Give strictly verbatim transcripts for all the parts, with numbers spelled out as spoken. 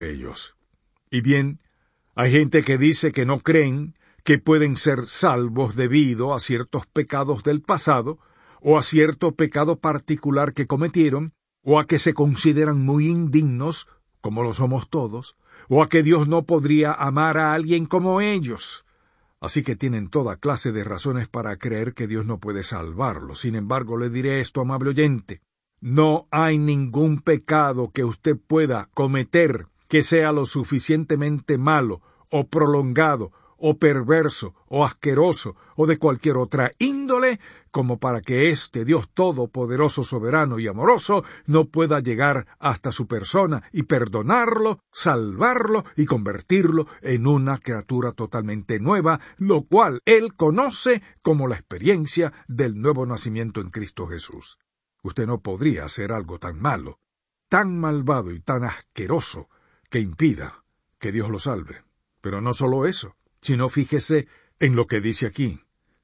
ellos. Y bien, hay gente que dice que no creen que pueden ser salvos debido a ciertos pecados del pasado, o a cierto pecado particular que cometieron, o a que se consideran muy indignos, como lo somos todos, o a que Dios no podría amar a alguien como ellos. Así que tienen toda clase de razones para creer que Dios no puede salvarlos. Sin embargo, le diré esto, amable oyente. No hay ningún pecado que usted pueda cometer que sea lo suficientemente malo, o prolongado, o perverso, o asqueroso, o de cualquier otra índole, como para que este Dios todopoderoso, soberano y amoroso no pueda llegar hasta su persona y perdonarlo, salvarlo y convertirlo en una criatura totalmente nueva, lo cual Él conoce como la experiencia del nuevo nacimiento en Cristo Jesús. Usted no podría hacer algo tan malo, tan malvado y tan asqueroso, que impida que Dios lo salve. Pero no solo eso, sino fíjese en lo que dice aquí: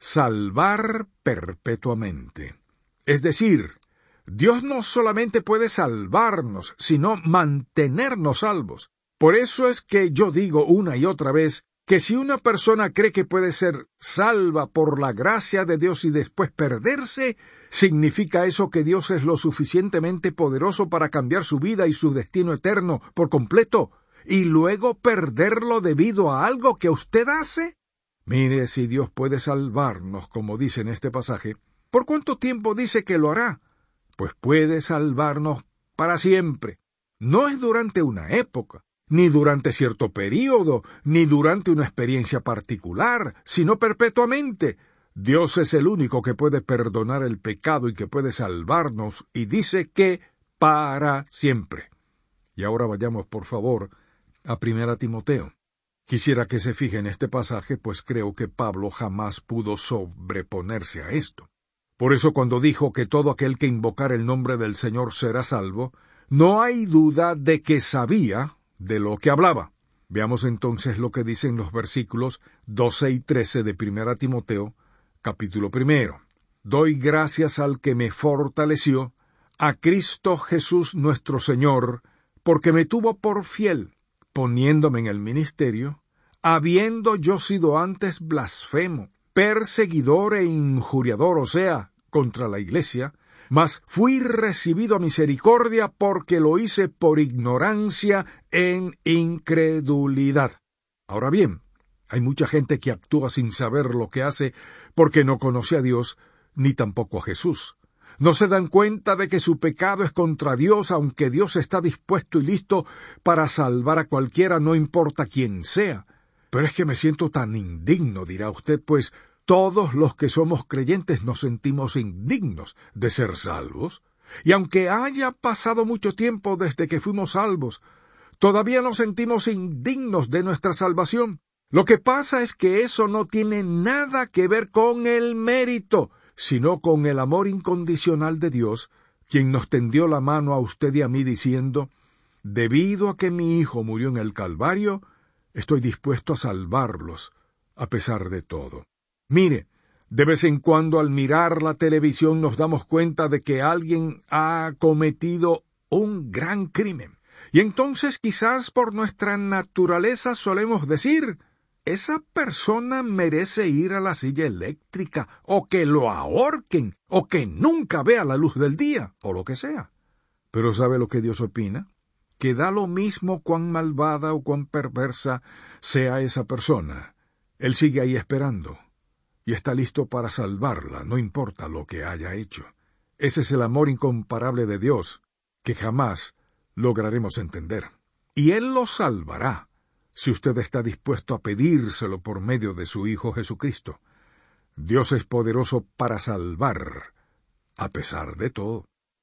salvar perpetuamente. Es decir, Dios no solamente puede salvarnos, sino mantenernos salvos. Por eso es que yo digo una y otra vez que si una persona cree que puede ser salva por la gracia de Dios y después perderse, ¿significa eso que Dios es lo suficientemente poderoso para cambiar su vida y su destino eterno por completo, y luego perderlo debido a algo que usted hace? Mire, si Dios puede salvarnos, como dice en este pasaje, ¿por cuánto tiempo dice que lo hará? Pues puede salvarnos para siempre. No es durante una época, ni durante cierto período, ni durante una experiencia particular, sino perpetuamente. Dios es el único que puede perdonar el pecado y que puede salvarnos, y dice que para siempre. Y ahora vayamos, por favor, a Primera Timoteo. Quisiera que se fije en este pasaje, pues creo que Pablo jamás pudo sobreponerse a esto. Por eso cuando dijo que todo aquel que invocar el nombre del Señor será salvo, no hay duda de que sabía de lo que hablaba. Veamos entonces lo que dicen los versículos doce y trece de Primera Timoteo, capítulo primero. Doy gracias al que me fortaleció, a Cristo Jesús nuestro Señor, porque me tuvo por fiel, poniéndome en el ministerio, habiendo yo sido antes blasfemo, perseguidor e injuriador, o sea, contra la iglesia, mas fui recibido a misericordia porque lo hice por ignorancia en incredulidad. Ahora bien, hay mucha gente que actúa sin saber lo que hace porque no conoce a Dios ni tampoco a Jesús. No se dan cuenta de que su pecado es contra Dios, aunque Dios está dispuesto y listo para salvar a cualquiera, no importa quién sea. Pero es que me siento tan indigno, dirá usted, pues todos los que somos creyentes nos sentimos indignos de ser salvos. Y aunque haya pasado mucho tiempo desde que fuimos salvos, todavía nos sentimos indignos de nuestra salvación. Lo que pasa es que eso no tiene nada que ver con el mérito, sino con el amor incondicional de Dios, quien nos tendió la mano a usted y a mí diciendo: debido a que mi hijo murió en el Calvario, estoy dispuesto a salvarlos, a pesar de todo. Mire, de vez en cuando al mirar la televisión nos damos cuenta de que alguien ha cometido un gran crimen. Y entonces quizás por nuestra naturaleza solemos decir: esa persona merece ir a la silla eléctrica, o que lo ahorquen, o que nunca vea la luz del día, o lo que sea. Pero ¿sabe lo que Dios opina? Que da lo mismo cuán malvada o cuán perversa sea esa persona. Él sigue ahí esperando, y está listo para salvarla, no importa lo que haya hecho. Ese es el amor incomparable de Dios, que jamás lograremos entender. Y Él lo salvará, si usted está dispuesto a pedírselo por medio de su Hijo Jesucristo. Dios es poderoso para salvar, a pesar de todo.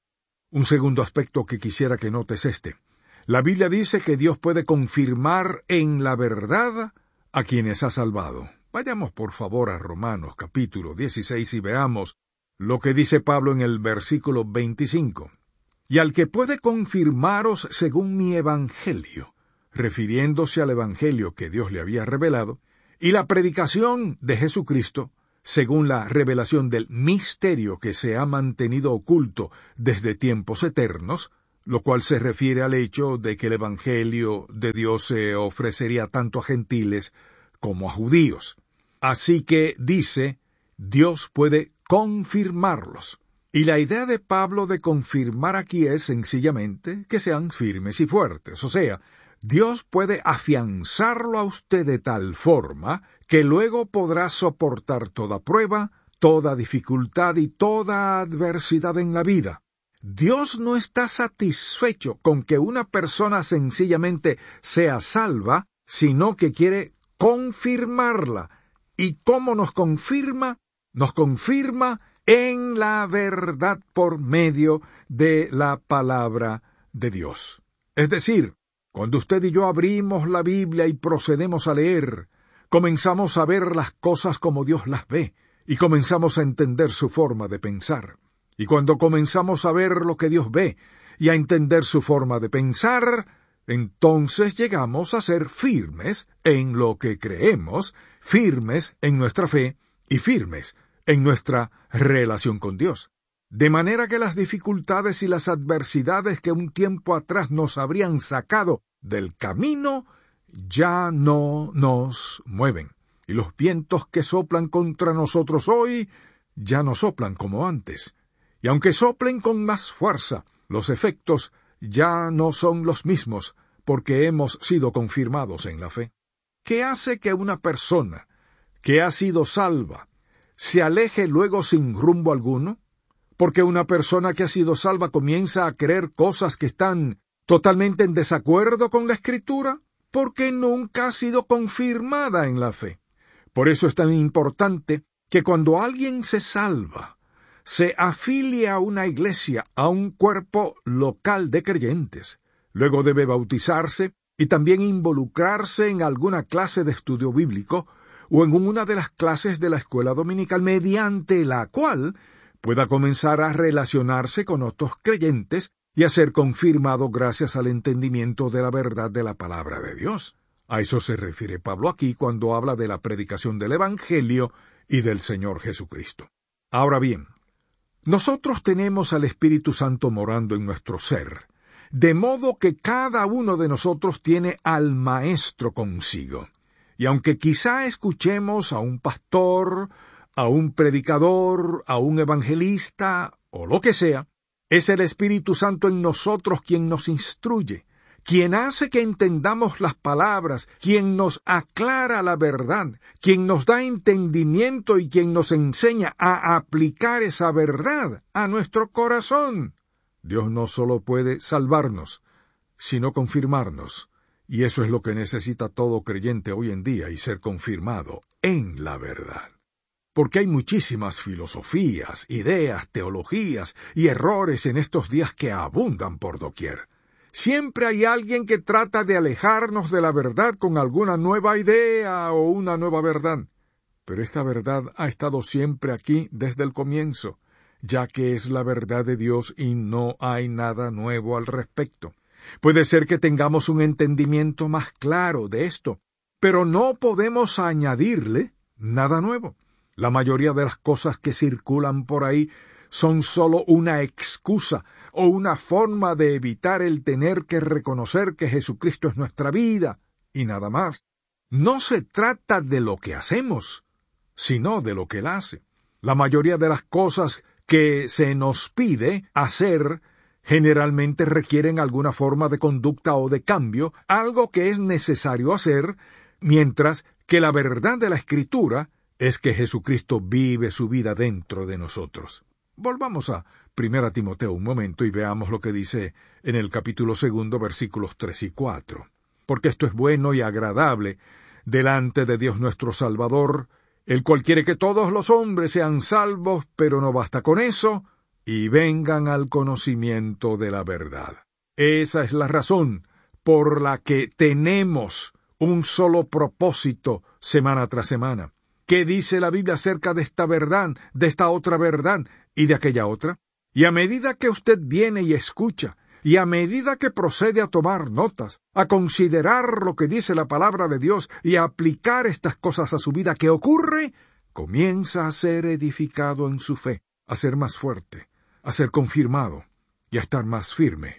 Un segundo aspecto que quisiera que notes este. La Biblia dice que Dios puede confirmar en la verdad a quienes ha salvado. Vayamos por favor a Romanos capítulo dieciséis y veamos lo que dice Pablo en el versículo veinticinco. Y al que puede confirmaros según mi evangelio, refiriéndose al evangelio que Dios le había revelado, y la predicación de Jesucristo, según la revelación del misterio que se ha mantenido oculto desde tiempos eternos, lo cual se refiere al hecho de que el Evangelio de Dios se ofrecería tanto a gentiles como a judíos. Así que dice, Dios puede confirmarlos. Y la idea de Pablo de confirmar aquí es sencillamente que sean firmes y fuertes. O sea, Dios puede afianzarlo a usted de tal forma que luego podrá soportar toda prueba, toda dificultad y toda adversidad en la vida. Dios no está satisfecho con que una persona sencillamente sea salva, sino que quiere confirmarla. ¿Y cómo nos confirma? Nos confirma en la verdad por medio de la palabra de Dios. Es decir, cuando usted y yo abrimos la Biblia y procedemos a leer, comenzamos a ver las cosas como Dios las ve, y comenzamos a entender su forma de pensar. Y cuando comenzamos a ver lo que Dios ve y a entender su forma de pensar, entonces llegamos a ser firmes en lo que creemos, firmes en nuestra fe y firmes en nuestra relación con Dios. De manera que las dificultades y las adversidades que un tiempo atrás nos habrían sacado del camino ya no nos mueven. Y los vientos que soplan contra nosotros hoy ya no soplan como antes. Y aunque soplen con más fuerza, los efectos ya no son los mismos, porque hemos sido confirmados en la fe. ¿Qué hace que una persona que ha sido salva se aleje luego sin rumbo alguno? Porque una persona que ha sido salva comienza a creer cosas que están totalmente en desacuerdo con la Escritura, porque nunca ha sido confirmada en la fe. Por eso es tan importante que cuando alguien se salva, se afilie a una iglesia, a un cuerpo local de creyentes. Luego debe bautizarse y también involucrarse en alguna clase de estudio bíblico o en una de las clases de la escuela dominical, mediante la cual pueda comenzar a relacionarse con otros creyentes y a ser confirmado gracias al entendimiento de la verdad de la palabra de Dios. A eso se refiere Pablo aquí cuando habla de la predicación del Evangelio y del Señor Jesucristo. Ahora bien, nosotros tenemos al Espíritu Santo morando en nuestro ser, de modo que cada uno de nosotros tiene al Maestro consigo. Y aunque quizá escuchemos a un pastor, a un predicador, a un evangelista, o lo que sea, es el Espíritu Santo en nosotros quien nos instruye, quien hace que entendamos las palabras, quien nos aclara la verdad, quien nos da entendimiento y quien nos enseña a aplicar esa verdad a nuestro corazón. Dios no solo puede salvarnos, sino confirmarnos, y eso es lo que necesita todo creyente hoy en día, y ser confirmado en la verdad. Porque hay muchísimas filosofías, ideas, teologías y errores en estos días que abundan por doquier. Siempre hay alguien que trata de alejarnos de la verdad con alguna nueva idea o una nueva verdad. Pero esta verdad ha estado siempre aquí desde el comienzo, ya que es la verdad de Dios y no hay nada nuevo al respecto. Puede ser que tengamos un entendimiento más claro de esto, pero no podemos añadirle nada nuevo. La mayoría de las cosas que circulan por ahí son solo una excusa o una forma de evitar el tener que reconocer que Jesucristo es nuestra vida, y nada más. No se trata de lo que hacemos, sino de lo que Él hace. La mayoría de las cosas que se nos pide hacer generalmente requieren alguna forma de conducta o de cambio, algo que es necesario hacer, mientras que la verdad de la Escritura es que Jesucristo vive su vida dentro de nosotros. Volvamos a Primera Timoteo un momento y veamos lo que dice en el capítulo segundo, versículos tres y cuatro. Porque esto es bueno y agradable delante de Dios nuestro Salvador, el cual quiere que todos los hombres sean salvos, pero no basta con eso, y vengan al conocimiento de la verdad. Esa es la razón por la que tenemos un solo propósito semana tras semana. ¿Qué dice la Biblia acerca de esta verdad, de esta otra verdad y de aquella otra? Y a medida que usted viene y escucha, y a medida que procede a tomar notas, a considerar lo que dice la palabra de Dios y a aplicar estas cosas a su vida, ¿qué ocurre? Comienza a ser edificado en su fe, a ser más fuerte, a ser confirmado y a estar más firme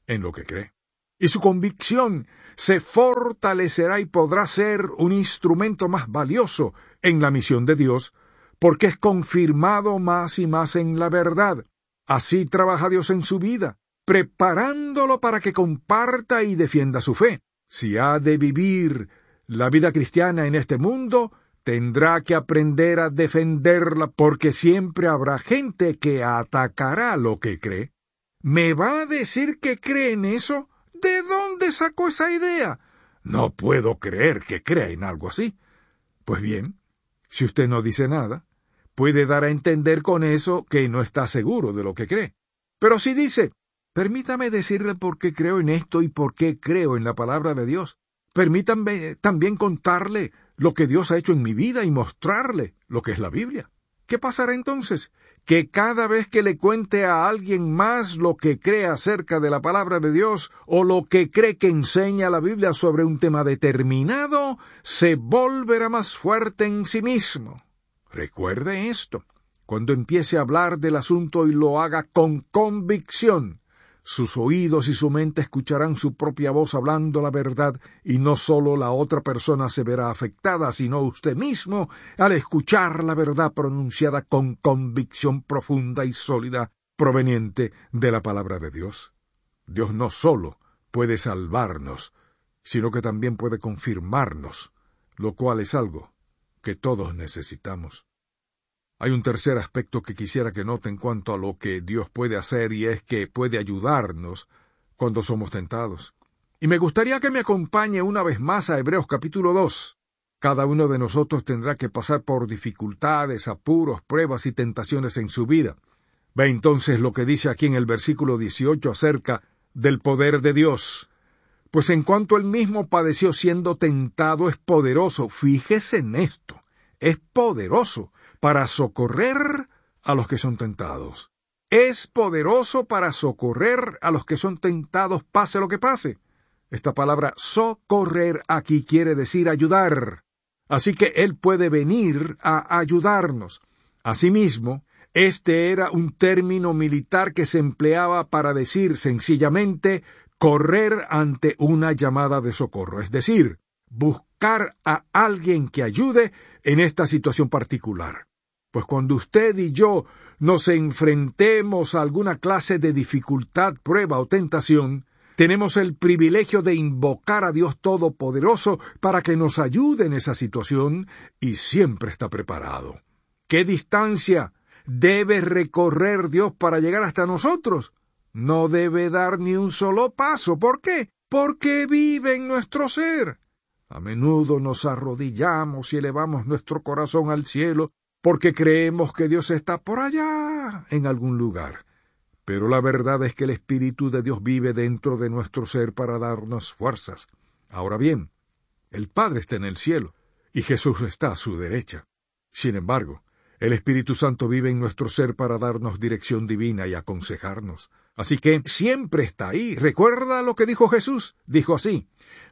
en lo que cree. Y su convicción se fortalecerá y podrá ser un instrumento más valioso en la misión de Dios, porque es confirmado más y más en la verdad. Así trabaja Dios en su vida, preparándolo para que comparta y defienda su fe. Si ha de vivir la vida cristiana en este mundo, tendrá que aprender a defenderla, porque siempre habrá gente que atacará lo que cree. ¿Me va a decir que cree en eso? ¿De dónde sacó esa idea? No puedo creer que crea en algo así. Pues bien, si usted no dice nada, puede dar a entender con eso que no está seguro de lo que cree. Pero si dice, permítame decirle por qué creo en esto y por qué creo en la palabra de Dios. Permítanme también contarle lo que Dios ha hecho en mi vida y mostrarle lo que es la Biblia. ¿Qué pasará entonces? Que cada vez que le cuente a alguien más lo que cree acerca de la palabra de Dios o lo que cree que enseña la Biblia sobre un tema determinado, se volverá más fuerte en sí mismo. Recuerde esto, cuando empiece a hablar del asunto y lo haga con convicción, sus oídos y su mente escucharán su propia voz hablando la verdad, y no solo la otra persona se verá afectada, sino usted mismo al escuchar la verdad pronunciada con convicción profunda y sólida proveniente de la palabra de Dios. Dios no solo puede salvarnos, sino que también puede confirmarnos, lo cual es algo que todos necesitamos. Hay un tercer aspecto que quisiera que note en cuanto a lo que Dios puede hacer, y es que puede ayudarnos cuando somos tentados. Y me gustaría que me acompañe una vez más a Hebreos capítulo dos. Cada uno de nosotros tendrá que pasar por dificultades, apuros, pruebas y tentaciones en su vida. Ve entonces lo que dice aquí en el versículo dieciocho acerca del poder de Dios. Pues en cuanto él mismo padeció siendo tentado, es poderoso. Fíjese en esto. Es poderoso para socorrer a los que son tentados. Es poderoso para socorrer a los que son tentados, pase lo que pase. Esta palabra socorrer aquí quiere decir ayudar. Así que Él puede venir a ayudarnos. Asimismo, este era un término militar que se empleaba para decir sencillamente correr ante una llamada de socorro, es decir, buscar a alguien que ayude en esta situación particular. Pues cuando usted y yo nos enfrentemos a alguna clase de dificultad, prueba o tentación, tenemos el privilegio de invocar a Dios Todopoderoso para que nos ayude en esa situación, y siempre está preparado. ¿Qué distancia debe recorrer Dios para llegar hasta nosotros? No debe dar ni un solo paso. ¿Por qué? Porque vive en nuestro ser. A menudo nos arrodillamos y elevamos nuestro corazón al cielo porque creemos que Dios está por allá, en algún lugar. Pero la verdad es que el Espíritu de Dios vive dentro de nuestro ser para darnos fuerzas. Ahora bien, el Padre está en el cielo, y Jesús está a su derecha. Sin embargo, el Espíritu Santo vive en nuestro ser para darnos dirección divina y aconsejarnos. Así que siempre está ahí. ¿Recuerda lo que dijo Jesús? Dijo así: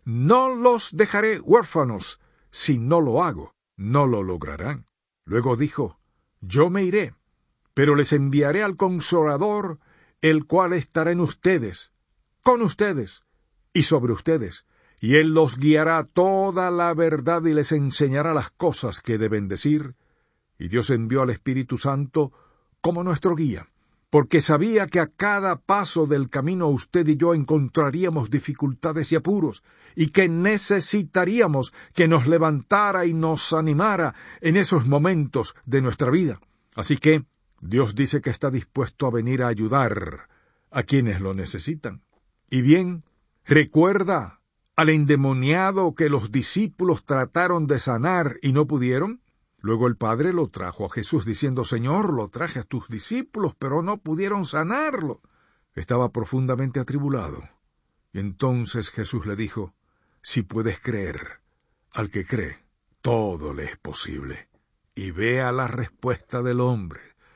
no los dejaré huérfanos. Si no lo hago, no lo lograrán. Luego dijo: yo me iré, pero les enviaré al Consolador, el cual estará en ustedes, con ustedes y sobre ustedes, y Él los guiará a toda la verdad y les enseñará las cosas que deben decir. Y Dios envió al Espíritu Santo como nuestro guía, porque sabía que a cada paso del camino usted y yo encontraríamos dificultades y apuros, y que necesitaríamos que nos levantara y nos animara en esos momentos de nuestra vida. Así que Dios dice que está dispuesto a venir a ayudar a quienes lo necesitan. Y bien, ¿recuerda al endemoniado que los discípulos trataron de sanar y no pudieron? Luego el Padre lo trajo a Jesús diciendo: Señor, lo traje a tus discípulos, pero no pudieron sanarlo. Estaba profundamente atribulado. Y entonces Jesús le dijo: si puedes creer, al que cree, todo le es posible. Y vea la respuesta del hombre: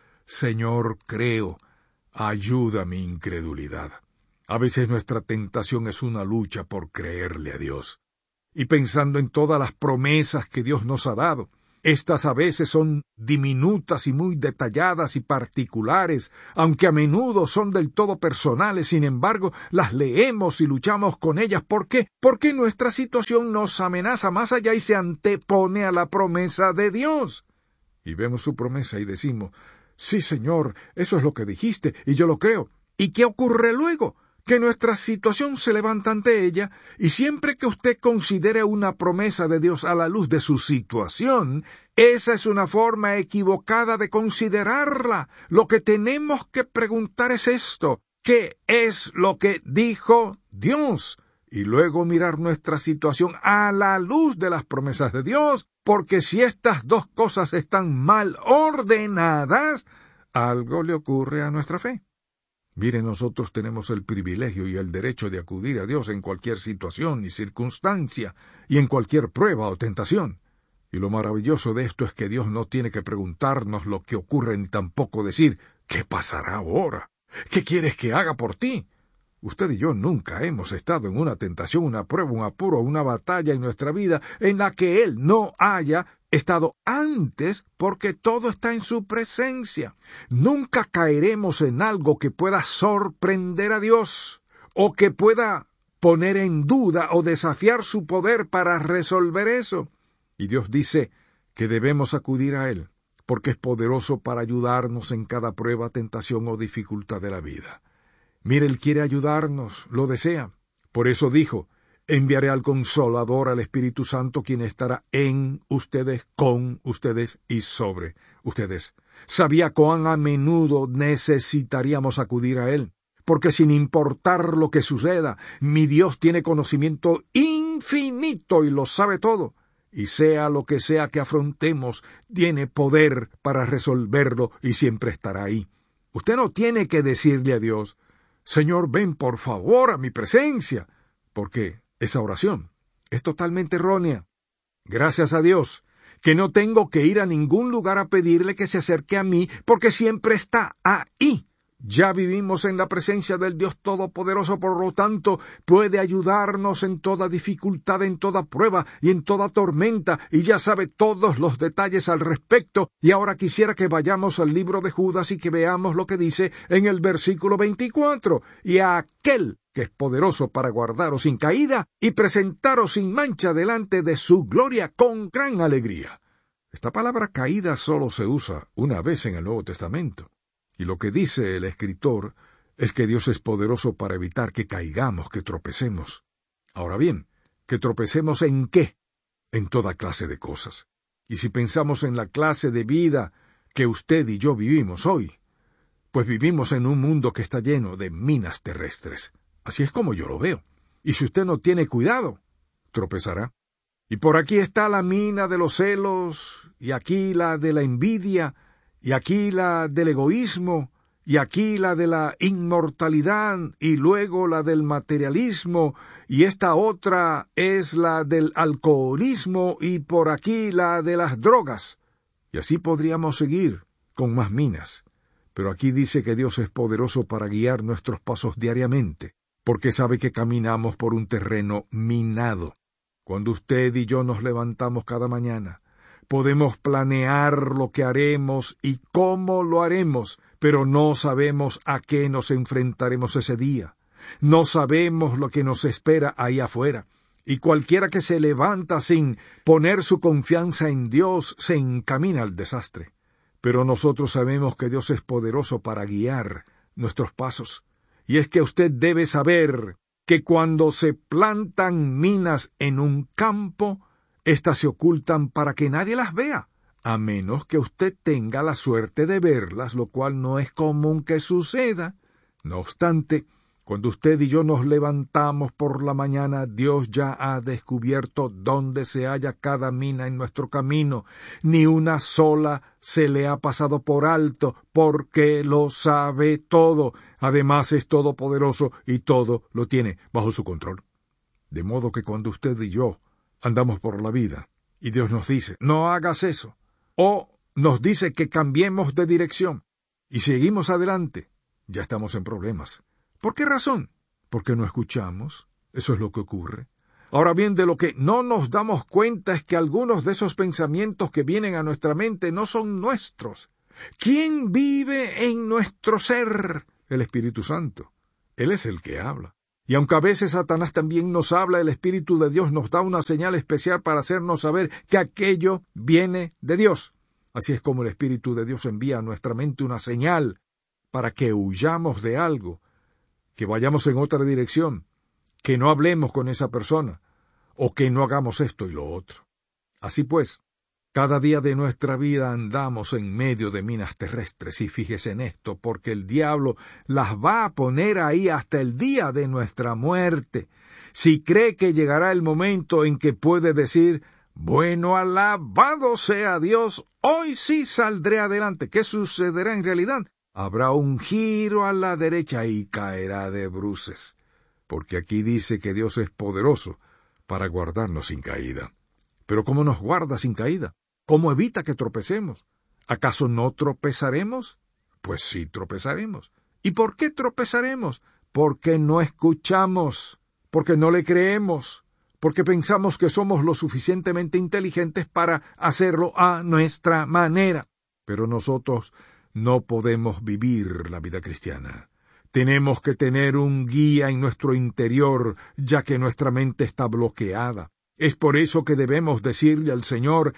Señor, creo, ayuda mi incredulidad. A veces nuestra tentación es una lucha por creerle a Dios. Y pensando en todas las promesas que Dios nos ha dado, Estas a veces son diminutas y muy detalladas y particulares, aunque a menudo son del todo personales. Sin embargo, las leemos y luchamos con ellas. ¿Por qué? Porque nuestra situación nos amenaza más allá y se antepone a la promesa de Dios. Y vemos su promesa y decimos, sí, Señor, eso es lo que dijiste, y yo lo creo. ¿Y qué ocurre luego? Que nuestra situación se levanta ante ella, y siempre que usted considere una promesa de Dios a la luz de su situación, esa es una forma equivocada de considerarla. Lo que tenemos que preguntar es esto: ¿qué es lo que dijo Dios? Y luego mirar nuestra situación a la luz de las promesas de Dios, porque si estas dos cosas están mal ordenadas, algo le ocurre a nuestra fe. Mire, nosotros tenemos el privilegio y el derecho de acudir a Dios en cualquier situación y circunstancia, y en cualquier prueba o tentación. Y lo maravilloso de esto es que Dios no tiene que preguntarnos lo que ocurre ni tampoco decir, ¿qué pasará ahora? ¿Qué quieres que haga por ti? Usted y yo nunca hemos estado en una tentación, una prueba, un apuro, una batalla en nuestra vida en la que Él no haya estado antes, porque todo está en su presencia. Nunca caeremos en algo que pueda sorprender a Dios, o que pueda poner en duda o desafiar su poder para resolver eso. Y Dios dice que debemos acudir a Él, porque es poderoso para ayudarnos en cada prueba, tentación o dificultad de la vida. Mire, Él quiere ayudarnos, lo desea. Por eso dijo, enviaré al Consolador, al Espíritu Santo, quien estará en ustedes, con ustedes y sobre ustedes. Sabía cuán a menudo necesitaríamos acudir a Él, porque sin importar lo que suceda, mi Dios tiene conocimiento infinito y lo sabe todo. Y sea lo que sea que afrontemos, tiene poder para resolverlo y siempre estará ahí. Usted no tiene que decirle a Dios, Señor, ven por favor a mi presencia, porque esa oración es totalmente errónea. Gracias a Dios, que no tengo que ir a ningún lugar a pedirle que se acerque a mí, porque siempre está ahí. Ya vivimos en la presencia del Dios Todopoderoso, por lo tanto, puede ayudarnos en toda dificultad, en toda prueba y en toda tormenta, y ya sabe todos los detalles al respecto. Y ahora quisiera que vayamos al libro de Judas y que veamos lo que dice en el versículo veinticuatro. Y a aquel que es poderoso para guardaros sin caída y presentaros sin mancha delante de su gloria con gran alegría. Esta palabra caída solo se usa una vez en el Nuevo Testamento. Y lo que dice el escritor es que Dios es poderoso para evitar que caigamos, que tropecemos. Ahora bien, ¿que tropecemos en qué? En toda clase de cosas. Y si pensamos en la clase de vida que usted y yo vivimos hoy, pues vivimos en un mundo que está lleno de minas terrestres. Así es como yo lo veo. Y si usted no tiene cuidado, tropezará. Y por aquí está la mina de los celos, y aquí la de la envidia, y aquí la del egoísmo, y aquí la de la inmortalidad, y luego la del materialismo, y esta otra es la del alcoholismo, y por aquí la de las drogas. Y así podríamos seguir con más minas. Pero aquí dice que Dios es poderoso para guiar nuestros pasos diariamente, porque sabe que caminamos por un terreno minado. Cuando usted y yo nos levantamos cada mañana, podemos planear lo que haremos y cómo lo haremos, pero no sabemos a qué nos enfrentaremos ese día. No sabemos lo que nos espera ahí afuera. Y cualquiera que se levanta sin poner su confianza en Dios se encamina al desastre. Pero nosotros sabemos que Dios es poderoso para guiar nuestros pasos. Y es que usted debe saber que cuando se plantan minas en un campo, éstas se ocultan para que nadie las vea, a menos que usted tenga la suerte de verlas, lo cual no es común que suceda. No obstante, cuando usted y yo nos levantamos por la mañana, Dios ya ha descubierto dónde se halla cada mina en nuestro camino. Ni una sola se le ha pasado por alto, porque lo sabe todo. Además es todopoderoso y todo lo tiene bajo su control. De modo que cuando usted y yo andamos por la vida y Dios nos dice, no hagas eso, o nos dice que cambiemos de dirección y seguimos adelante, ya estamos en problemas. ¿Por qué razón? Porque no escuchamos, eso es lo que ocurre. Ahora bien, de lo que no nos damos cuenta es que algunos de esos pensamientos que vienen a nuestra mente no son nuestros. ¿Quién vive en nuestro ser? El Espíritu Santo. Él es el que habla. Y aunque a veces Satanás también nos habla, el Espíritu de Dios nos da una señal especial para hacernos saber que aquello viene de Dios. Así es como el Espíritu de Dios envía a nuestra mente una señal para que huyamos de algo, que vayamos en otra dirección, que no hablemos con esa persona, o que no hagamos esto y lo otro. Así pues, cada día de nuestra vida andamos en medio de minas terrestres, y fíjese en esto, porque el diablo las va a poner ahí hasta el día de nuestra muerte. Si cree que llegará el momento en que puede decir, bueno, alabado sea Dios, hoy sí saldré adelante, ¿qué sucederá en realidad? Habrá un giro a la derecha y caerá de bruces, porque aquí dice que Dios es poderoso para guardarnos sin caída. Pero ¿cómo nos guarda sin caída? ¿Cómo evita que tropecemos? ¿Acaso no tropezaremos? Pues sí tropezaremos. ¿Y por qué tropezaremos? Porque no escuchamos, porque no le creemos, porque pensamos que somos lo suficientemente inteligentes para hacerlo a nuestra manera. Pero nosotros no podemos vivir la vida cristiana. Tenemos que tener un guía en nuestro interior, ya que nuestra mente está bloqueada. Es por eso que debemos decirle al Señor,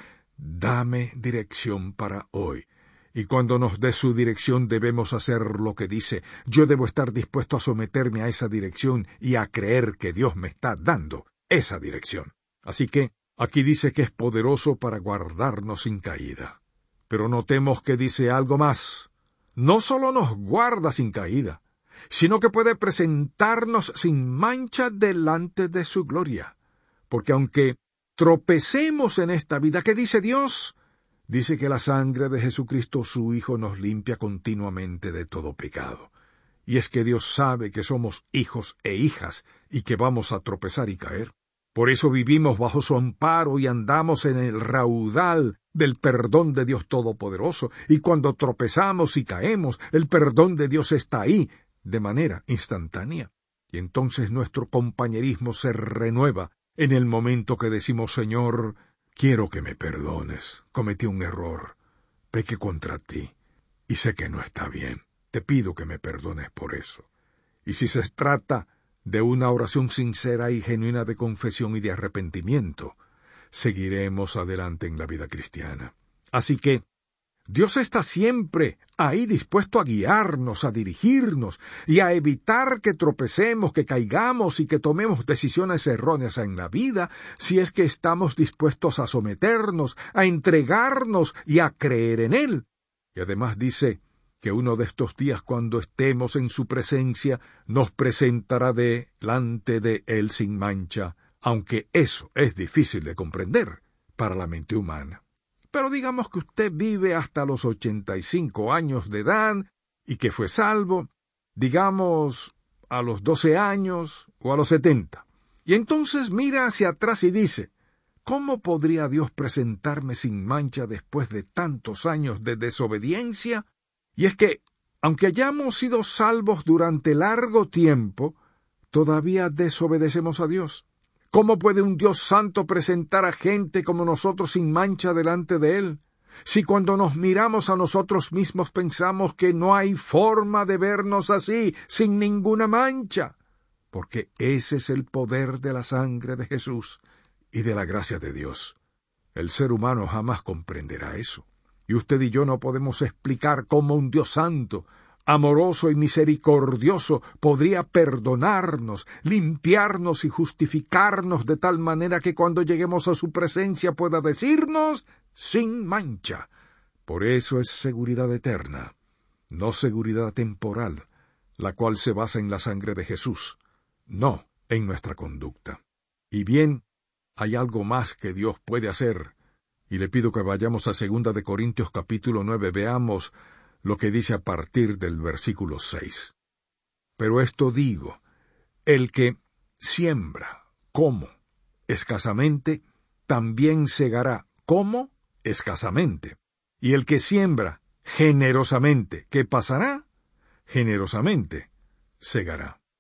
dame dirección para hoy. Y cuando nos dé su dirección debemos hacer lo que dice. Yo debo estar dispuesto a someterme a esa dirección y a creer que Dios me está dando esa dirección. Así que aquí dice que es poderoso para guardarnos sin caída. Pero notemos que dice algo más. No solo nos guarda sin caída, sino que puede presentarnos sin mancha delante de su gloria. Porque aunque tropecemos en esta vida, ¿qué dice Dios? Dice que la sangre de Jesucristo, su Hijo, nos limpia continuamente de todo pecado. Y es que Dios sabe que somos hijos e hijas y que vamos a tropezar y caer. Por eso vivimos bajo su amparo y andamos en el raudal del perdón de Dios Todopoderoso. Y cuando tropezamos y caemos, el perdón de Dios está ahí, de manera instantánea. Y entonces nuestro compañerismo se renueva en el momento que decimos, Señor, quiero que me perdones, cometí un error, pequé contra ti, y sé que no está bien, te pido que me perdones por eso. Y si se trata de una oración sincera y genuina de confesión y de arrepentimiento, seguiremos adelante en la vida cristiana. Así que, Dios está siempre ahí dispuesto a guiarnos, a dirigirnos y a evitar que tropecemos, que caigamos y que tomemos decisiones erróneas en la vida, si es que estamos dispuestos a someternos, a entregarnos y a creer en Él. Y además dice que uno de estos días, cuando estemos en su presencia, nos presentará delante de Él sin mancha, aunque eso es difícil de comprender para la mente humana. Pero digamos que usted vive hasta los ochenta y cinco años de edad y que fue salvo, digamos, a los doce años o a los setenta. Y entonces mira hacia atrás y dice, ¿cómo podría Dios presentarme sin mancha después de tantos años de desobediencia? Y es que, aunque hayamos sido salvos durante largo tiempo, todavía desobedecemos a Dios. ¿Cómo puede un Dios santo presentar a gente como nosotros sin mancha delante de Él? Si cuando nos miramos a nosotros mismos pensamos que no hay forma de vernos así, sin ninguna mancha. Porque ese es el poder de la sangre de Jesús y de la gracia de Dios. El ser humano jamás comprenderá eso. Y usted y yo no podemos explicar cómo un Dios santo, amoroso y misericordioso, podría perdonarnos, limpiarnos y justificarnos de tal manera que cuando lleguemos a su presencia pueda decirnos sin mancha. Por eso es seguridad eterna, no seguridad temporal, la cual se basa en la sangre de Jesús, no en nuestra conducta. Y bien, hay algo más que Dios puede hacer, y le pido que vayamos a segunda de Corintios capítulo nueve, veamos lo que dice a partir del versículo seis. Pero esto digo, el que siembra, como, escasamente, también segará, como, escasamente. Y el que siembra, generosamente, ¿qué pasará? Generosamente segará.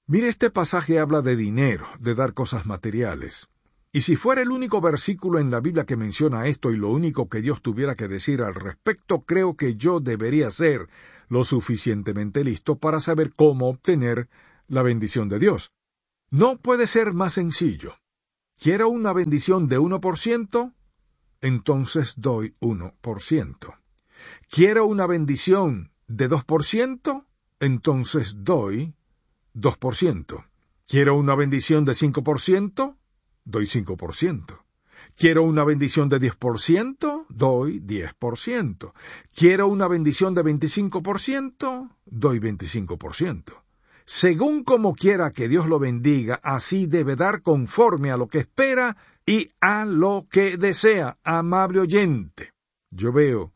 Mire, este pasaje habla de dinero, de dar cosas materiales. Y si fuera el único versículo en la Biblia que menciona esto y lo único que Dios tuviera que decir al respecto, creo que yo debería ser lo suficientemente listo para saber cómo obtener la bendición de Dios. No puede ser más sencillo. ¿Quiero una bendición de uno por ciento? Entonces doy uno por ciento. ¿Quiero una bendición de dos por ciento? Entonces doy dos por ciento. ¿Quiero una bendición de cinco por ciento? Doy cinco por ciento. ¿Quiero una bendición de diez por ciento? Doy diez por ciento. ¿Quiero una bendición de veinticinco por ciento? Doy veinticinco por ciento. Según como quiera que Dios lo bendiga, así debe dar conforme a lo que espera y a lo que desea, amable oyente. Yo veo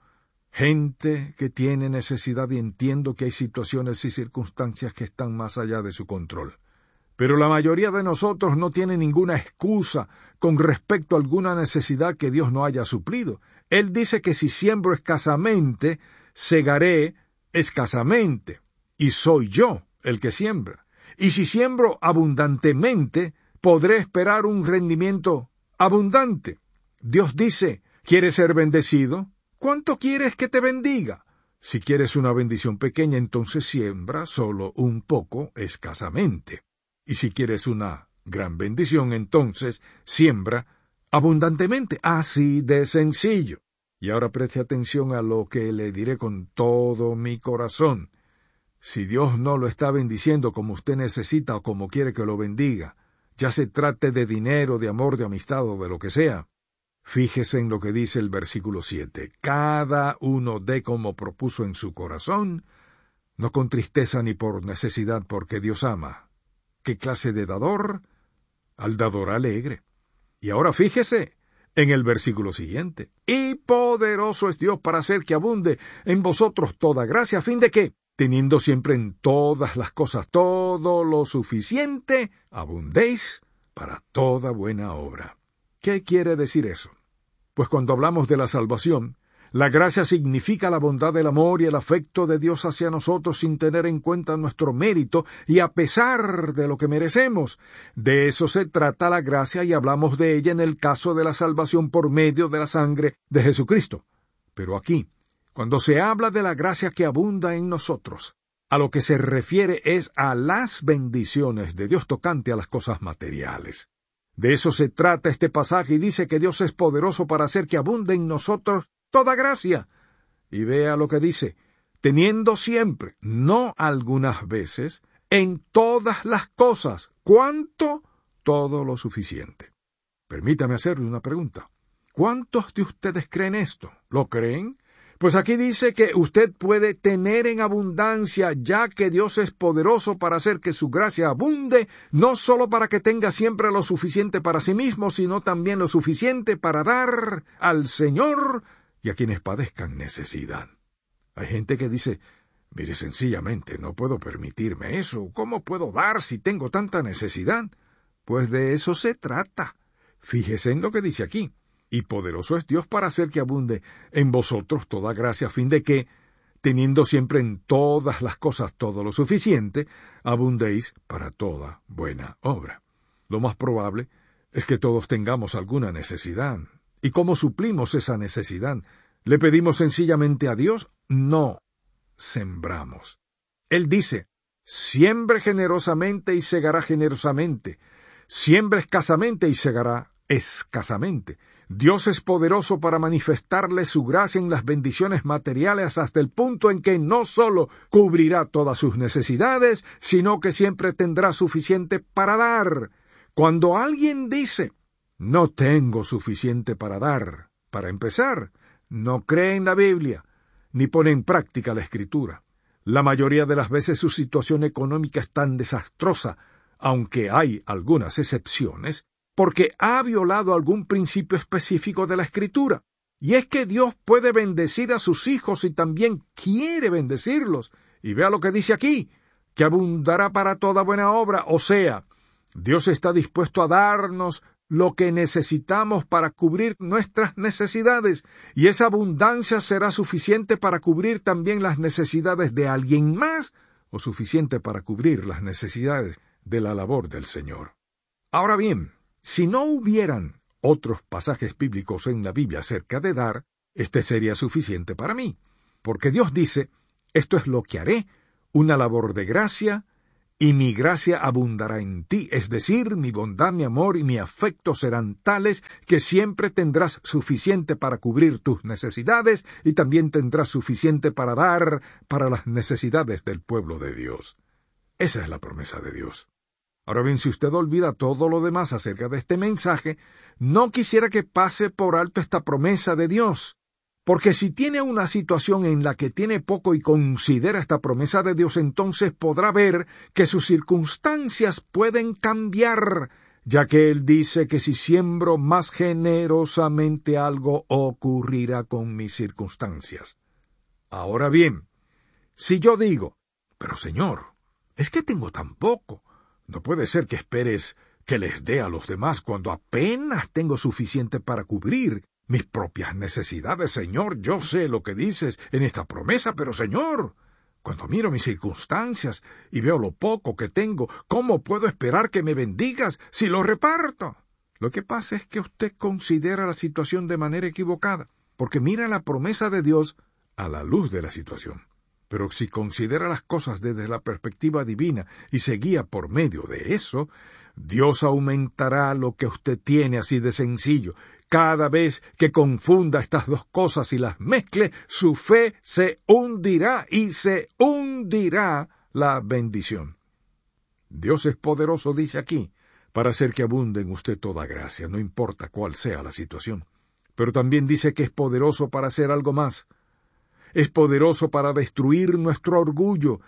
gente que tiene necesidad y entiendo que hay situaciones y circunstancias que están más allá de su control. Pero la mayoría de nosotros no tiene ninguna excusa con respecto a alguna necesidad que Dios no haya suplido. Él dice que si siembro escasamente, segaré escasamente, y soy yo el que siembra. Y si siembro abundantemente, podré esperar un rendimiento abundante. Dios dice, ¿quieres ser bendecido? ¿Cuánto quieres que te bendiga? Si quieres una bendición pequeña, entonces siembra solo un poco escasamente. Y si quieres una gran bendición, entonces siembra abundantemente. Así de sencillo. Y ahora preste atención a lo que le diré con todo mi corazón. Si Dios no lo está bendiciendo como usted necesita o como quiere que lo bendiga, ya se trate de dinero, de amor, de amistad o de lo que sea, fíjese en lo que dice el versículo siete. Cada uno dé como propuso en su corazón, no con tristeza ni por necesidad, porque Dios ama. ¿Qué clase de dador? Al dador alegre. Y ahora fíjese en el versículo siguiente. Y poderoso es Dios para hacer que abunde en vosotros toda gracia, a fin de que, teniendo siempre en todas las cosas todo lo suficiente, abundéis para toda buena obra. ¿Qué quiere decir eso? Pues cuando hablamos de la salvación, la gracia significa la bondad, el amor y el afecto de Dios hacia nosotros sin tener en cuenta nuestro mérito y a pesar de lo que merecemos. De eso se trata la gracia y hablamos de ella en el caso de la salvación por medio de la sangre de Jesucristo. Pero aquí, cuando se habla de la gracia que abunda en nosotros, a lo que se refiere es a las bendiciones de Dios tocante a las cosas materiales. De eso se trata este pasaje y dice que Dios es poderoso para hacer que abunde en nosotros toda gracia. Y vea lo que dice, teniendo siempre, no algunas veces, en todas las cosas. ¿Cuánto? Todo lo suficiente. Permítame hacerle una pregunta. ¿Cuántos de ustedes creen esto? ¿Lo creen? Pues aquí dice que usted puede tener en abundancia, ya que Dios es poderoso para hacer que su gracia abunde, no solo para que tenga siempre lo suficiente para sí mismo, sino también lo suficiente para dar al Señor y a quienes padezcan necesidad. Hay gente que dice, mire, sencillamente no puedo permitirme eso. ¿Cómo puedo dar si tengo tanta necesidad? Pues de eso se trata. Fíjese en lo que dice aquí. Y poderoso es Dios para hacer que abunde en vosotros toda gracia, a fin de que, teniendo siempre en todas las cosas todo lo suficiente, abundéis para toda buena obra. Lo más probable es que todos tengamos alguna necesidad. ¿Y cómo suplimos esa necesidad? ¿Le pedimos sencillamente a Dios? No, sembramos. Él dice, siembre generosamente y segará generosamente. Siembre escasamente y segará escasamente. Dios es poderoso para manifestarle su gracia en las bendiciones materiales hasta el punto en que no solo cubrirá todas sus necesidades, sino que siempre tendrá suficiente para dar. Cuando alguien dice, no tengo suficiente para dar, para empezar, no cree en la Biblia, ni pone en práctica la Escritura. La mayoría de las veces su situación económica es tan desastrosa, aunque hay algunas excepciones, porque ha violado algún principio específico de la Escritura. Y es que Dios puede bendecir a sus hijos y también quiere bendecirlos. Y vea lo que dice aquí, que abundará para toda buena obra. O sea, Dios está dispuesto a darnos lo que necesitamos para cubrir nuestras necesidades. Y esa abundancia será suficiente para cubrir también las necesidades de alguien más, o suficiente para cubrir las necesidades de la labor del Señor. Ahora bien, si no hubieran otros pasajes bíblicos en la Biblia acerca de dar, este sería suficiente para mí, porque Dios dice, esto es lo que haré, una labor de gracia, y mi gracia abundará en ti, es decir, mi bondad, mi amor y mi afecto serán tales que siempre tendrás suficiente para cubrir tus necesidades y también tendrás suficiente para dar para las necesidades del pueblo de Dios. Esa es la promesa de Dios. Ahora bien, si usted olvida todo lo demás acerca de este mensaje, no quisiera que pase por alto esta promesa de Dios. Porque si tiene una situación en la que tiene poco y considera esta promesa de Dios, entonces podrá ver que sus circunstancias pueden cambiar, ya que Él dice que si siembro más generosamente algo ocurrirá con mis circunstancias. Ahora bien, si yo digo, pero Señor, es que tengo tan poco, no puede ser que esperes que les dé a los demás cuando apenas tengo suficiente para cubrir mis propias necesidades, Señor. Yo sé lo que dices en esta promesa, pero Señor, cuando miro mis circunstancias y veo lo poco que tengo, ¿cómo puedo esperar que me bendigas si lo reparto? Lo que pasa es que usted considera la situación de manera equivocada, porque mira la promesa de Dios a la luz de la situación. Pero si considera las cosas desde la perspectiva divina y se guía por medio de eso, Dios aumentará lo que usted tiene así de sencillo. Cada vez que confunda estas dos cosas y las mezcle, su fe se hundirá y se hundirá la bendición. Dios es poderoso, dice aquí, para hacer que abunde en usted toda gracia, no importa cuál sea la situación. Pero también dice que es poderoso para hacer algo más. Es poderoso para destruir nuestro orgullo.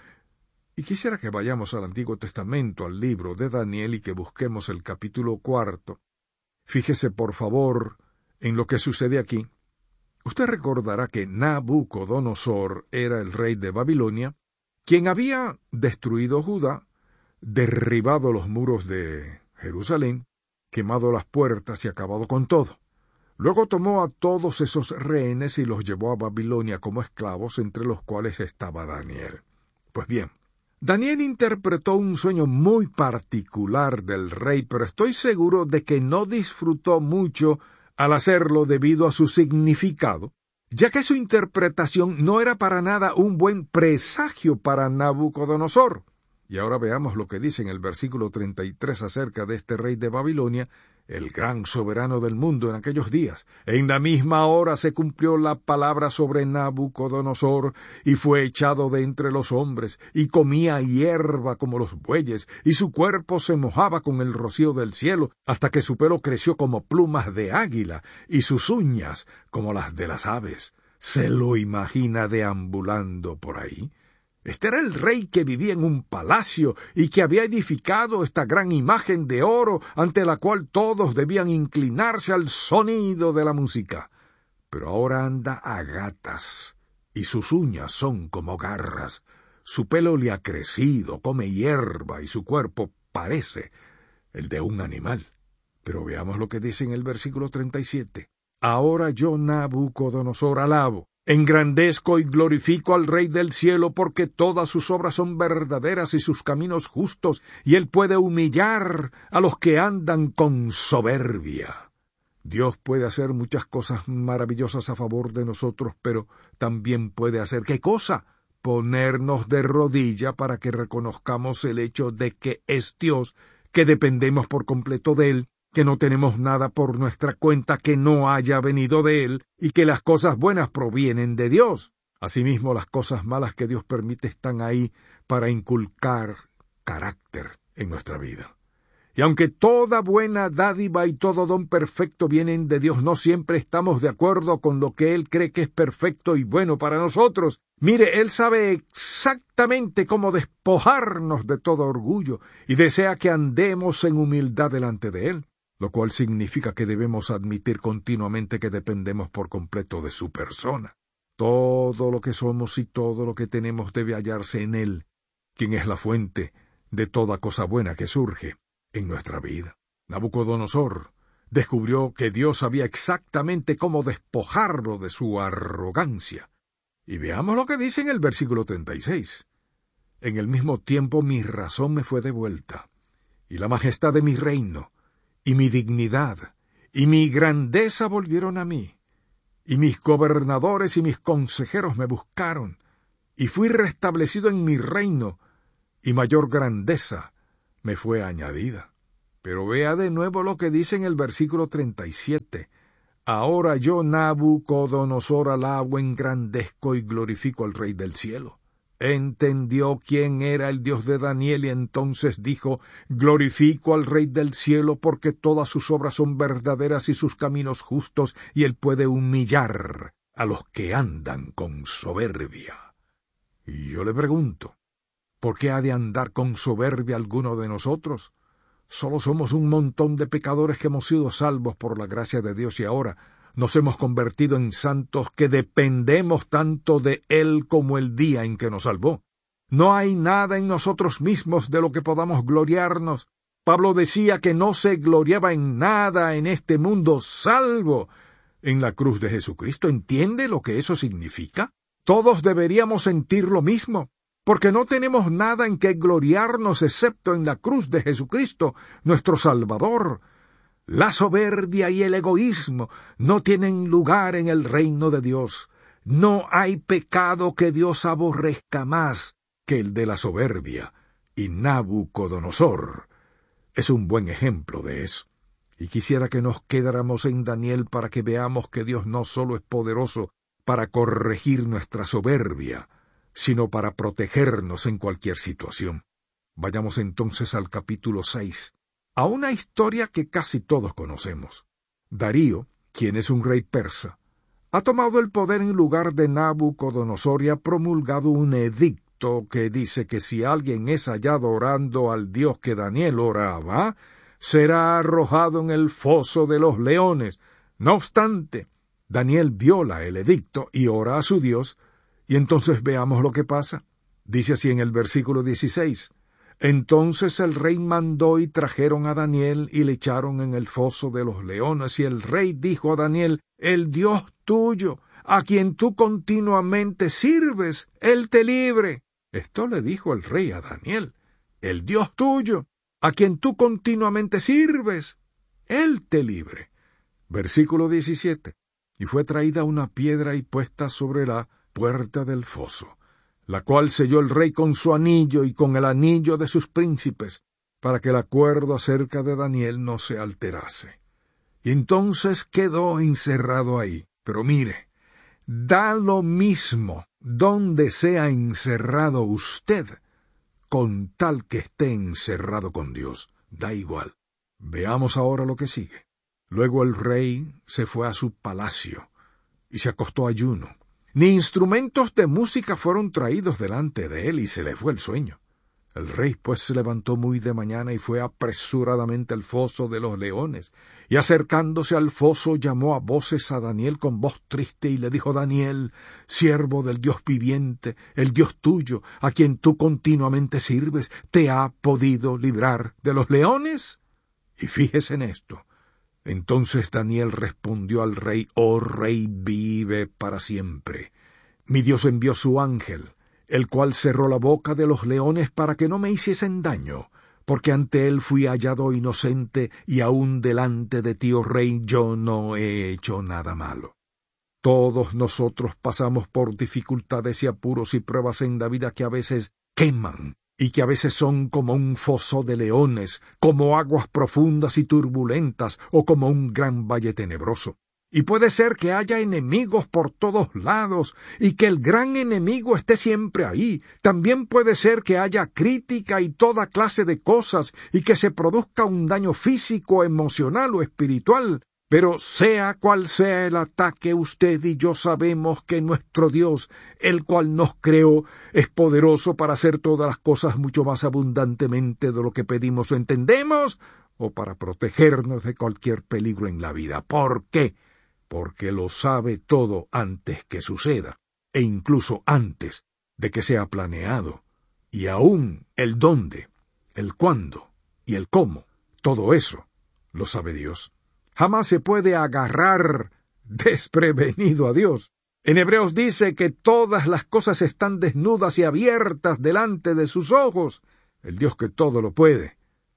Y quisiera que vayamos al Antiguo Testamento, al libro de Daniel, y que busquemos el capítulo cuarto. Fíjese, por favor, en lo que sucede aquí. Usted recordará que Nabucodonosor era el rey de Babilonia, quien había destruido Judá, derribado los muros de Jerusalén, quemado las puertas y acabado con todo. Luego tomó a todos esos rehenes y los llevó a Babilonia como esclavos, entre los cuales estaba Daniel. Pues bien, Daniel interpretó un sueño muy particular del rey, pero estoy seguro de que no disfrutó mucho al hacerlo debido a su significado, ya que su interpretación no era para nada un buen presagio para Nabucodonosor. Y ahora veamos lo que dice en el versículo treinta y tres acerca de este rey de Babilonia, el gran soberano del mundo en aquellos días. En la misma hora se cumplió la palabra sobre Nabucodonosor, y fue echado de entre los hombres, y comía hierba como los bueyes, y su cuerpo se mojaba con el rocío del cielo, hasta que su pelo creció como plumas de águila, y sus uñas como las de las aves. ¿Se lo imagina deambulando por ahí? Este era el rey que vivía en un palacio y que había edificado esta gran imagen de oro ante la cual todos debían inclinarse al sonido de la música. Pero ahora anda a gatas y sus uñas son como garras. Su pelo le ha crecido, come hierba y su cuerpo parece el de un animal. Pero veamos lo que dice en el versículo treinta y siete. Ahora yo, Nabucodonosor, alabo, engrandezco y glorifico al Rey del cielo, porque todas sus obras son verdaderas y sus caminos justos, y él puede humillar a los que andan con soberbia. Dios puede hacer muchas cosas maravillosas a favor de nosotros, pero también puede hacer ¿qué cosa? Ponernos de rodilla para que reconozcamos el hecho de que es Dios, que dependemos por completo de Él, que no tenemos nada por nuestra cuenta que no haya venido de Él, y que las cosas buenas provienen de Dios. Asimismo, las cosas malas que Dios permite están ahí para inculcar carácter en nuestra vida. Y aunque toda buena dádiva y todo don perfecto vienen de Dios, no siempre estamos de acuerdo con lo que Él cree que es perfecto y bueno para nosotros. Mire, Él sabe exactamente cómo despojarnos de todo orgullo y desea que andemos en humildad delante de Él, lo cual significa que debemos admitir continuamente que dependemos por completo de su persona. Todo lo que somos y todo lo que tenemos debe hallarse en Él, quien es la fuente de toda cosa buena que surge en nuestra vida. Nabucodonosor descubrió que Dios sabía exactamente cómo despojarlo de su arrogancia. Y veamos lo que dice en el versículo treinta y seis. En el mismo tiempo mi razón me fue devuelta, y la majestad de mi reino, y mi dignidad, y mi grandeza volvieron a mí, y mis gobernadores y mis consejeros me buscaron, y fui restablecido en mi reino, y mayor grandeza me fue añadida. Pero vea de nuevo lo que dice en el versículo treinta y siete. Ahora yo, Nabucodonosor, alabo, engrandezco y glorifico al Rey del cielo. Entendió quién era el Dios de Daniel y entonces dijo, glorifico al Rey del cielo porque todas sus obras son verdaderas y sus caminos justos, y él puede humillar a los que andan con soberbia. Y yo le pregunto, ¿por qué ha de andar con soberbia alguno de nosotros? Solo somos un montón de pecadores que hemos sido salvos por la gracia de Dios y ahora nos hemos convertido en santos que dependemos tanto de Él como el día en que nos salvó. No hay nada en nosotros mismos de lo que podamos gloriarnos. Pablo decía que no se gloriaba en nada en este mundo salvo en la cruz de Jesucristo. ¿Entiende lo que eso significa? Todos deberíamos sentir lo mismo, porque no tenemos nada en que gloriarnos excepto en la cruz de Jesucristo, nuestro Salvador. La soberbia y el egoísmo no tienen lugar en el reino de Dios. No hay pecado que Dios aborrezca más que el de la soberbia, y Nabucodonosor es un buen ejemplo de eso. Y quisiera que nos quedáramos en Daniel para que veamos que Dios no solo es poderoso para corregir nuestra soberbia, sino para protegernos en cualquier situación. Vayamos entonces al capítulo seis, a una historia que casi todos conocemos. Darío, quien es un rey persa, ha tomado el poder en lugar de Nabucodonosor y ha promulgado un edicto que dice que si alguien es hallado orando al Dios que Daniel oraba, será arrojado en el foso de los leones. No obstante, Daniel viola el edicto y ora a su Dios, y entonces veamos lo que pasa. Dice así en el versículo dieciséis. Entonces el rey mandó y trajeron a Daniel y le echaron en el foso de los leones, y el rey dijo a Daniel, el Dios tuyo, a quien tú continuamente sirves, él te libre. Esto le dijo el rey a Daniel, el Dios tuyo, a quien tú continuamente sirves, él te libre. Versículo diecisiete. Y fue traída una piedra y puesta sobre la puerta del foso, la cual selló el rey con su anillo y con el anillo de sus príncipes, para que el acuerdo acerca de Daniel no se alterase. Y entonces quedó encerrado ahí. Pero mire, da lo mismo donde sea encerrado usted, con tal que esté encerrado con Dios. Da igual. Veamos ahora lo que sigue. Luego el rey se fue a su palacio y se acostó ayuno. Ni instrumentos de música fueron traídos delante de él, y se le fue el sueño. El rey pues se levantó muy de mañana y fue apresuradamente al foso de los leones, y acercándose al foso llamó a voces a Daniel con voz triste y le dijo, Daniel, siervo del Dios viviente, el Dios tuyo, a quien tú continuamente sirves, ¿te ha podido librar de los leones? Y fíjese en esto. Entonces Daniel respondió al rey, oh rey, vive para siempre. Mi Dios envió su ángel, el cual cerró la boca de los leones para que no me hiciesen daño, porque ante él fui hallado inocente, y aun delante de ti, oh rey, yo no he hecho nada malo. Todos nosotros pasamos por dificultades y apuros y pruebas en la vida que a veces queman, y que a veces son como un foso de leones, como aguas profundas y turbulentas, o como un gran valle tenebroso. Y puede ser que haya enemigos por todos lados, y que el gran enemigo esté siempre ahí. También puede ser que haya crítica y toda clase de cosas, y que se produzca un daño físico, emocional o espiritual. Pero sea cual sea el ataque, usted y yo sabemos que nuestro Dios, el cual nos creó, es poderoso para hacer todas las cosas mucho más abundantemente de lo que pedimos o entendemos, o para protegernos de cualquier peligro en la vida. ¿Por qué? Porque lo sabe todo antes que suceda, e incluso antes de que sea planeado. Y aún el dónde, el cuándo y el cómo, todo eso lo sabe Dios. Jamás se puede agarrar desprevenido a Dios. En Hebreos dice que todas las cosas están desnudas y abiertas delante de sus ojos. El Dios que todo lo puede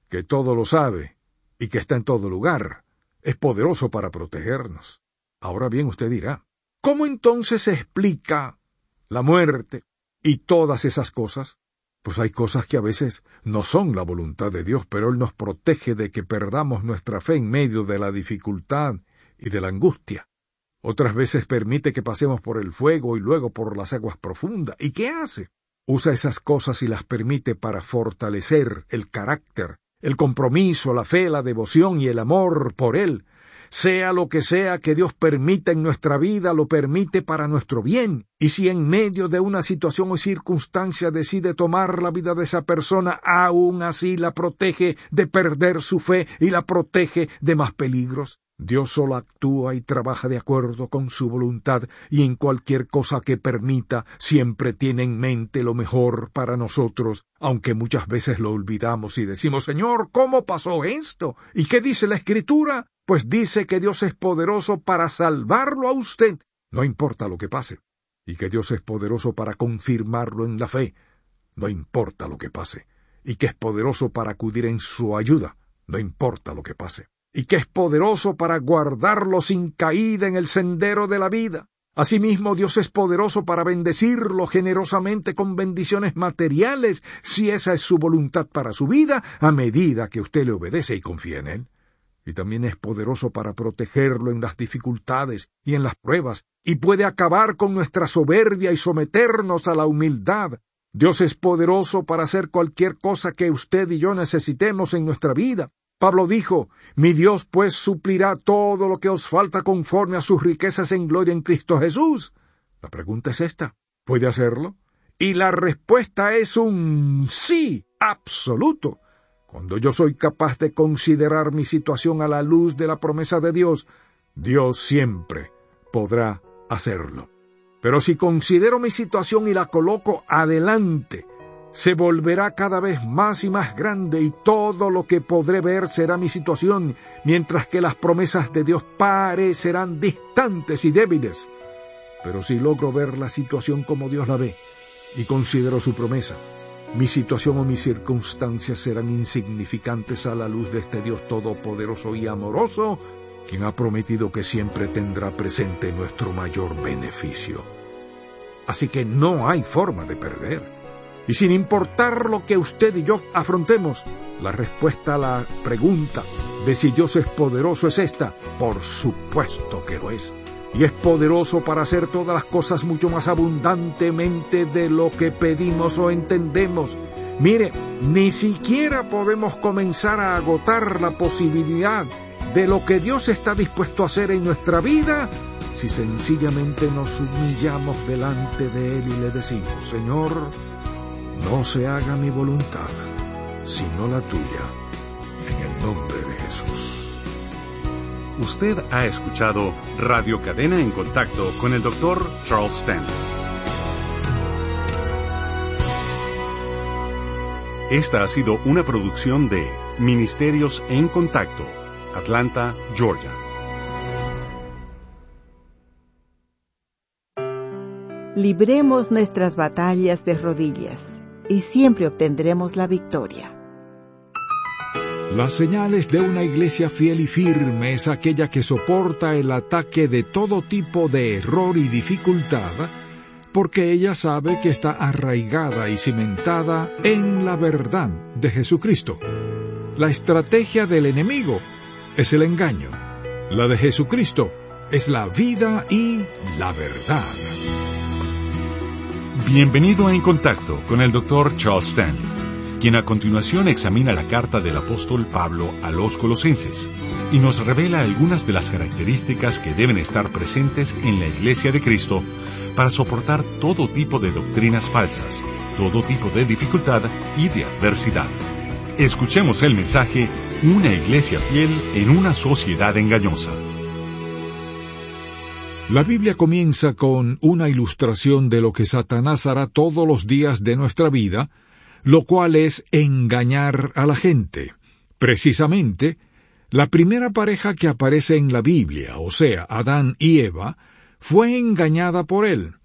que todo lo sabe y que está en todo lugar, es poderoso para protegernos. Ahora bien, usted dirá, ¿cómo entonces se explica la muerte y todas esas cosas? Pues hay cosas que a veces no son la voluntad de Dios, pero Él nos protege de que perdamos nuestra fe en medio de la dificultad y de la angustia. Otras veces permite que pasemos por el fuego y luego por las aguas profundas. ¿Y qué hace? Usa esas cosas y las permite para fortalecer el carácter, el compromiso, la fe, la devoción y el amor por Él. Sea lo que sea que Dios permita en nuestra vida, lo permite para nuestro bien. Y si en medio de una situación o circunstancia decide tomar la vida de esa persona, aún así la protege de perder su fe y la protege de más peligros. Dios solo actúa y trabaja de acuerdo con su voluntad, y en cualquier cosa que permita siempre tiene en mente lo mejor para nosotros, aunque muchas veces lo olvidamos y decimos, Señor, ¿cómo pasó esto? ¿Y qué dice la Escritura? Pues dice que Dios es poderoso para salvarlo a usted, no importa lo que pase, y que Dios es poderoso para confirmarlo en la fe, no importa lo que pase, y que es poderoso para acudir en su ayuda, no importa lo que pase, y que es poderoso para guardarlo sin caída en el sendero de la vida. Asimismo, Dios es poderoso para bendecirlo generosamente con bendiciones materiales, si esa es su voluntad para su vida, a medida que usted le obedece y confía en Él. Y también es poderoso para protegerlo en las dificultades y en las pruebas, y puede acabar con nuestra soberbia y someternos a la humildad. Dios es poderoso para hacer cualquier cosa que usted y yo necesitemos en nuestra vida. Pablo dijo, mi Dios pues suplirá todo lo que os falta conforme a sus riquezas en gloria en Cristo Jesús. La pregunta es esta, ¿puede hacerlo? Y la respuesta es un sí absoluto. Cuando yo soy capaz de considerar mi situación a la luz de la promesa de Dios, Dios siempre podrá hacerlo. Pero si considero mi situación y la coloco adelante, se volverá cada vez más y más grande y todo lo que podré ver será mi situación, mientras que las promesas de Dios parecerán distantes y débiles. Pero si logro ver la situación como Dios la ve y considero su promesa, mi situación o mis circunstancias serán insignificantes a la luz de este Dios todopoderoso y amoroso, quien ha prometido que siempre tendrá presente nuestro mayor beneficio. Así que no hay forma de perder. Y sin importar lo que usted y yo afrontemos, la respuesta a la pregunta de si Dios es poderoso es esta: por supuesto que lo es. Y es poderoso para hacer todas las cosas mucho más abundantemente de lo que pedimos o entendemos. Mire, ni siquiera podemos comenzar a agotar la posibilidad de lo que Dios está dispuesto a hacer en nuestra vida si sencillamente nos humillamos delante de Él y le decimos, Señor, no se haga mi voluntad, sino la tuya, en el nombre de Jesús. Usted ha escuchado Radio Cadena en Contacto con el doctor Charles Stanley. Esta ha sido una producción de Ministerios en Contacto, Atlanta, Georgia. Libremos nuestras batallas de rodillas y siempre obtendremos la victoria. Las señales de una iglesia fiel y firme es aquella que soporta el ataque de todo tipo de error y dificultad, porque ella sabe que está arraigada y cimentada en la verdad de Jesucristo. La estrategia del enemigo es el engaño. La de Jesucristo es la vida y la verdad. Bienvenido a En Contacto con el doctor Charles Stanley, quien a continuación examina la carta del apóstol Pablo a los Colosenses y nos revela algunas de las características que deben estar presentes en la Iglesia de Cristo para soportar todo tipo de doctrinas falsas, todo tipo de dificultad y de adversidad. Escuchemos el mensaje, Una iglesia fiel en una sociedad engañosa. La Biblia comienza con una ilustración de lo que Satanás hará todos los días de nuestra vida, lo cual es engañar a la gente. Precisamente, la primera pareja que aparece en la Biblia, o sea, Adán y Eva, fue engañada por él.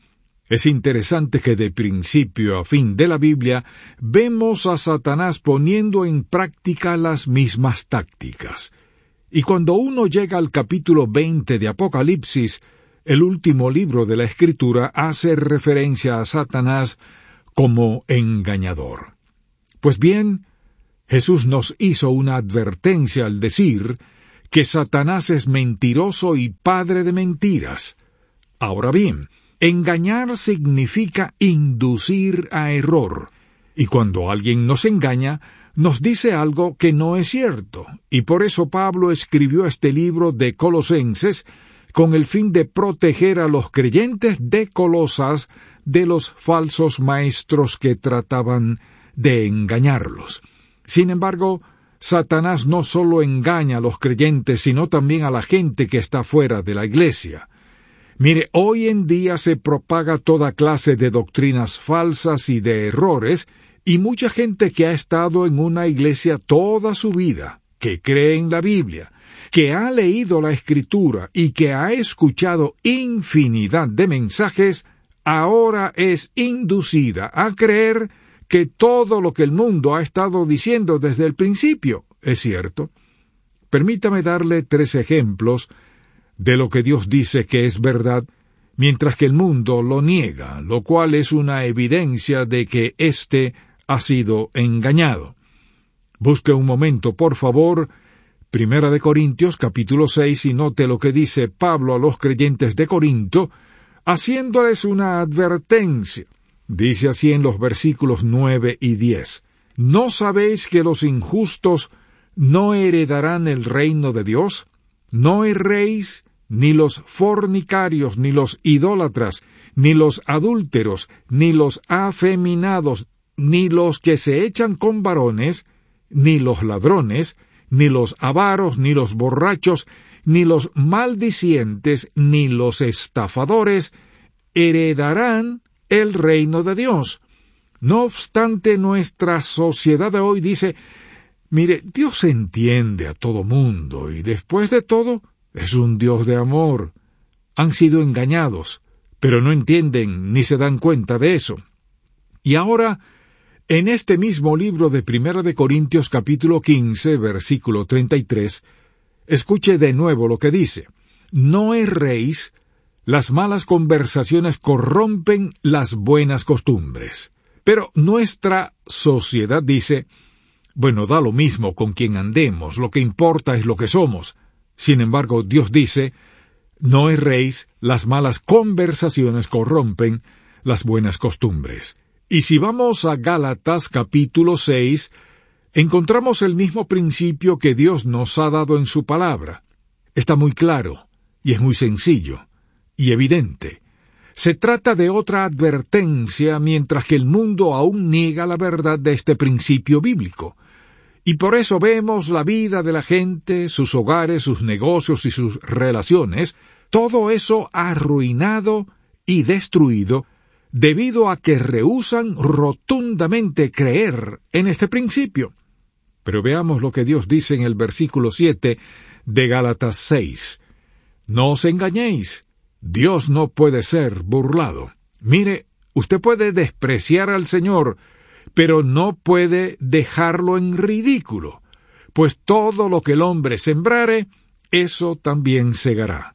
Es interesante que de principio a fin de la Biblia vemos a Satanás poniendo en práctica las mismas tácticas. Y cuando uno llega al capítulo veinte de Apocalipsis, el último libro de la Escritura hace referencia a Satanás como engañador. Pues bien, Jesús nos hizo una advertencia al decir que Satanás es mentiroso y padre de mentiras. Ahora bien, engañar significa inducir a error, y cuando alguien nos engaña, nos dice algo que no es cierto, y por eso Pablo escribió este libro de Colosenses con el fin de proteger a los creyentes de Colosas de los falsos maestros que trataban de engañarlos. Sin embargo, Satanás no solo engaña a los creyentes, sino también a la gente que está fuera de la iglesia. Mire, hoy en día se propaga toda clase de doctrinas falsas y de errores, y mucha gente que ha estado en una iglesia toda su vida, que cree en la Biblia, que ha leído la Escritura y que ha escuchado infinidad de mensajes, ahora es inducida a creer que todo lo que el mundo ha estado diciendo desde el principio es cierto. Permítame darle tres ejemplos de lo que Dios dice que es verdad, mientras que el mundo lo niega, lo cual es una evidencia de que éste ha sido engañado. Busque un momento, por favor, Primera de Corintios, capítulo seis, y note lo que dice Pablo a los creyentes de Corinto, haciéndoles una advertencia. Dice así en los versículos nueve y diez. ¿No sabéis que los injustos no heredarán el reino de Dios? No erréis, ni los fornicarios, ni los idólatras, ni los adúlteros, ni los afeminados, ni los que se echan con varones, ni los ladrones, ni los avaros, ni los borrachos, ni los maldicientes, ni los estafadores heredarán el reino de Dios. No obstante, nuestra sociedad de hoy dice, mire, Dios entiende a todo mundo y después de todo es un Dios de amor. Han sido engañados, pero no entienden ni se dan cuenta de eso. Y ahora, en este mismo libro de Primera de Corintios capítulo quince, versículo treinta y tres, escuche de nuevo lo que dice. No erréis, las malas conversaciones corrompen las buenas costumbres. Pero nuestra sociedad dice, bueno, da lo mismo con quien andemos, lo que importa es lo que somos. Sin embargo, Dios dice, no erréis, las malas conversaciones corrompen las buenas costumbres. Y si vamos a Gálatas capítulo seis, encontramos el mismo principio que Dios nos ha dado en su palabra. Está muy claro, y es muy sencillo, y evidente. Se trata de otra advertencia mientras que el mundo aún niega la verdad de este principio bíblico. Y por eso vemos la vida de la gente, sus hogares, sus negocios y sus relaciones, todo eso arruinado y destruido debido a que rehúsan rotundamente creer en este principio. Pero veamos lo que Dios dice en el versículo siete de Gálatas seis. No os engañéis, Dios no puede ser burlado. Mire, usted puede despreciar al Señor, pero no puede dejarlo en ridículo, pues todo lo que el hombre sembrare, eso también segará.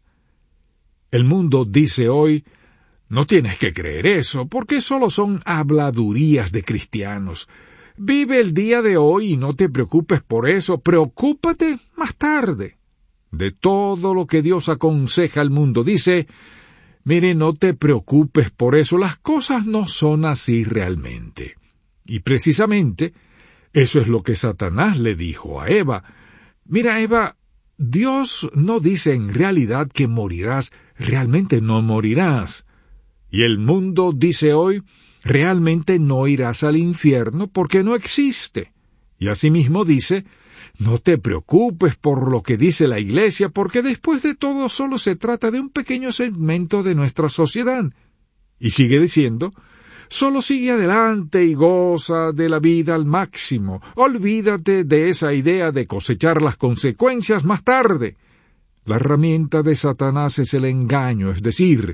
El mundo dice hoy, no tienes que creer eso, porque solo son habladurías de cristianos. Vive el día de hoy y no te preocupes por eso, preocúpate más tarde. De todo lo que Dios aconseja al mundo, dice, mire, no te preocupes por eso, las cosas no son así realmente. Y precisamente, eso es lo que Satanás le dijo a Eva. Mira, Eva, Dios no dice en realidad que morirás, realmente no morirás. Y el mundo dice hoy, realmente no irás al infierno porque no existe. Y asimismo dice, no te preocupes por lo que dice la Iglesia, porque después de todo solo se trata de un pequeño segmento de nuestra sociedad. Y sigue diciendo, solo sigue adelante y goza de la vida al máximo. Olvídate de esa idea de cosechar las consecuencias más tarde. La herramienta de Satanás es el engaño, es decir,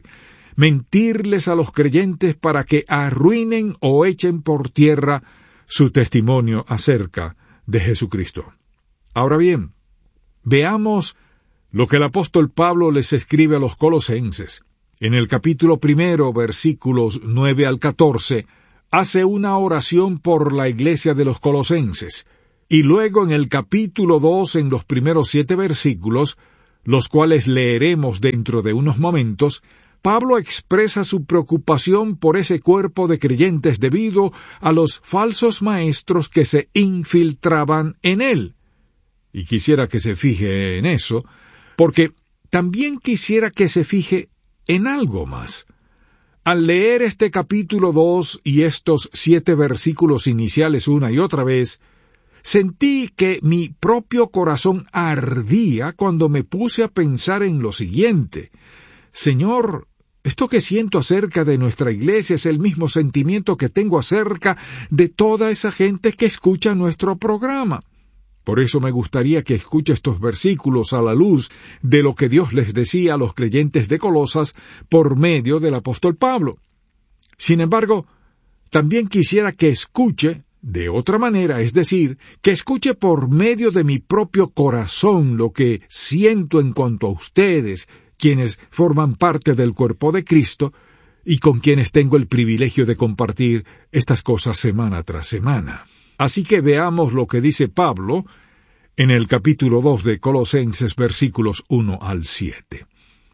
mentirles a los creyentes para que arruinen o echen por tierra su testimonio acerca de Jesucristo. Ahora bien, veamos lo que el apóstol Pablo les escribe a los colosenses. En el capítulo primero, versículos nueve al catorce, hace una oración por la iglesia de los colosenses, y luego en el capítulo dos, en los primeros siete versículos, los cuales leeremos dentro de unos momentos, Pablo expresa su preocupación por ese cuerpo de creyentes debido a los falsos maestros que se infiltraban en él. Y quisiera que se fije en eso, porque también quisiera que se fije en algo más. Al leer este capítulo dos y estos siete versículos iniciales una y otra vez, sentí que mi propio corazón ardía cuando me puse a pensar en lo siguiente: Señor, esto que siento acerca de nuestra iglesia es el mismo sentimiento que tengo acerca de toda esa gente que escucha nuestro programa. Por eso me gustaría que escuche estos versículos a la luz de lo que Dios les decía a los creyentes de Colosas por medio del apóstol Pablo. Sin embargo, también quisiera que escuche de otra manera, es decir, que escuche por medio de mi propio corazón lo que siento en cuanto a ustedes, quienes forman parte del cuerpo de Cristo y con quienes tengo el privilegio de compartir estas cosas semana tras semana. Así que veamos lo que dice Pablo en el capítulo dos de Colosenses, versículos uno al siete.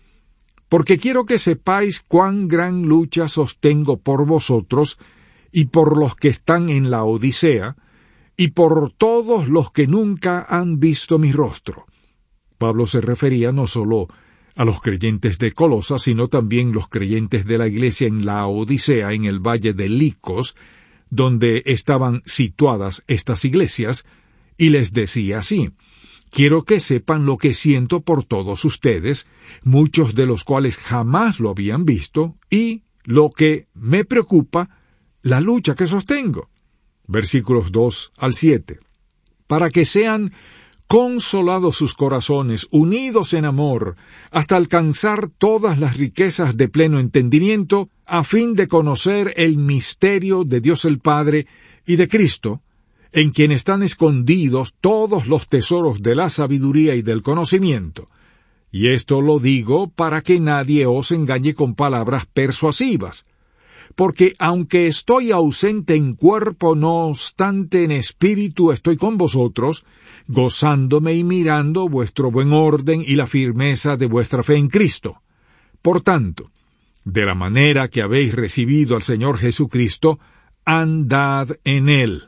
Porque quiero que sepáis cuán gran lucha sostengo por vosotros y por los que están en la Odisea, y por todos los que nunca han visto mi rostro. Pablo se refería no solo a los creyentes de Colosas, sino también los creyentes de la iglesia en la Odisea, en el valle de Licos, donde estaban situadas estas iglesias, y les decía así: quiero que sepan lo que siento por todos ustedes, muchos de los cuales jamás lo habían visto, y lo que me preocupa, la lucha que sostengo. Versículos dos al siete. Para que sean consolados sus corazones, unidos en amor, hasta alcanzar todas las riquezas de pleno entendimiento, a fin de conocer el misterio de Dios el Padre y de Cristo, en quien están escondidos todos los tesoros de la sabiduría y del conocimiento. Y esto lo digo para que nadie os engañe con palabras persuasivas. Porque aunque estoy ausente en cuerpo, no obstante en espíritu estoy con vosotros, gozándome y mirando vuestro buen orden y la firmeza de vuestra fe en Cristo. Por tanto, de la manera que habéis recibido al Señor Jesucristo, andad en Él,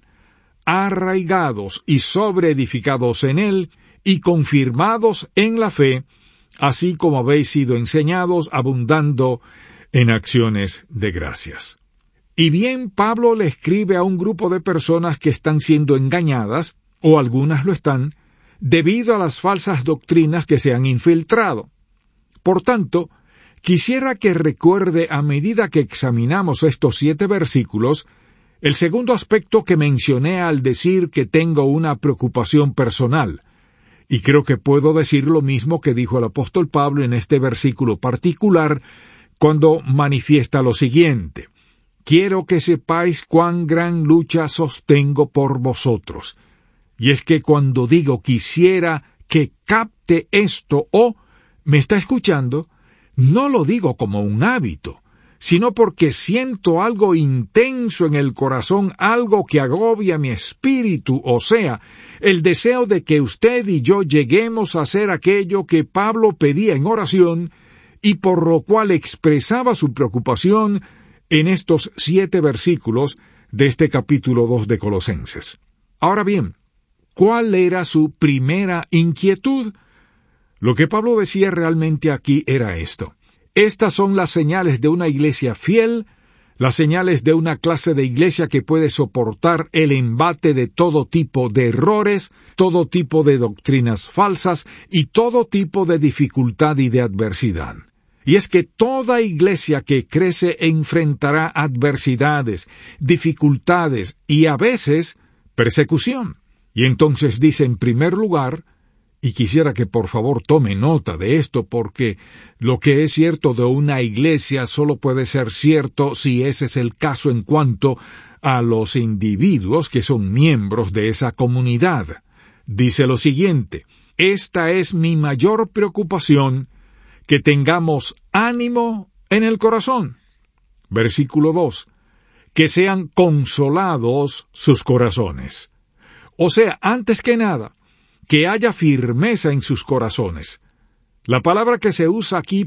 arraigados y sobreedificados en Él, y confirmados en la fe, así como habéis sido enseñados, abundando en acciones de gracias. Y bien, Pablo le escribe a un grupo de personas que están siendo engañadas, o algunas lo están, debido a las falsas doctrinas que se han infiltrado. Por tanto, quisiera que recuerde a medida que examinamos estos siete versículos, el segundo aspecto que mencioné al decir que tengo una preocupación personal, y creo que puedo decir lo mismo que dijo el apóstol Pablo en este versículo particular, cuando manifiesta lo siguiente: quiero que sepáis cuán gran lucha sostengo por vosotros. Y es que cuando digo quisiera que capte esto o me está escuchando, no lo digo como un hábito, sino porque siento algo intenso en el corazón, algo que agobia mi espíritu, o sea, el deseo de que usted y yo lleguemos a hacer aquello que Pablo pedía en oración, y por lo cual expresaba su preocupación en estos siete versículos de este capítulo dos de Colosenses. Ahora bien, ¿cuál era su primera inquietud? Lo que Pablo decía realmente aquí era esto: estas son las señales de una iglesia fiel, las señales de una clase de iglesia que puede soportar el embate de todo tipo de errores, todo tipo de doctrinas falsas y todo tipo de dificultad y de adversidad. Y es que toda iglesia que crece enfrentará adversidades, dificultades y a veces persecución. Y entonces dice en primer lugar, Y quisiera que por favor tome nota de esto, porque lo que es cierto de una iglesia solo puede ser cierto si ese es el caso en cuanto a los individuos que son miembros de esa comunidad. Dice lo siguiente: esta es mi mayor preocupación, que tengamos ánimo en el corazón. Versículo dos. Que sean consolados sus corazones. O sea, antes que nada, que haya firmeza en sus corazones. La palabra que se usa aquí